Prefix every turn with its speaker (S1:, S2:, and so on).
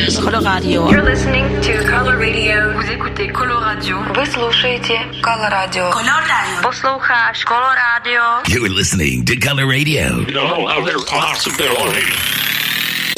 S1: Coloradio.
S2: You're listening to Color Radio. Vous écoutez Coloradio.
S3: Вы слушаете Coloradio.
S1: Coloradio.
S2: Posloucháš Coloradio.
S4: You're listening to Color Radio.
S5: No other possibility.